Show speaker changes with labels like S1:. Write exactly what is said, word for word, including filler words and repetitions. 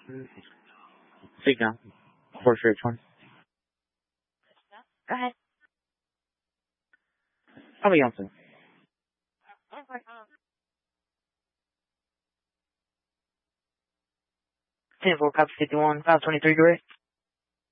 S1: Speak now. Four straight twenty.
S2: Go ahead.
S1: How about Johnson?
S2: ten four, copy fifty-one, five twenty-three, correct?